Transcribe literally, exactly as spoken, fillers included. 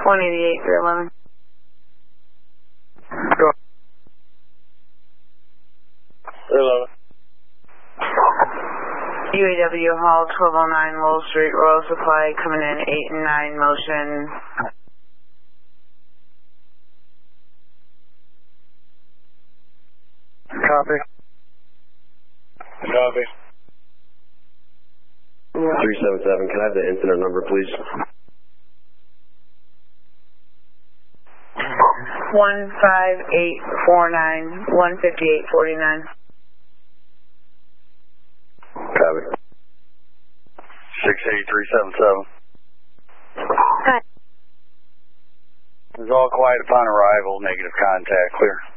one eighty-eight, three eleven. Go. three eleven. U A W Hall, twelve oh nine Lowell Street, Royal Supply, coming in eight and nine, motion. Copy. Copy. three seven seven, can I have the incident number, please? one five eight four nine, one fifty-eight forty-nine. Copy. six eight three seven seven. Hi. It was all quiet upon arrival, negative contact, clear.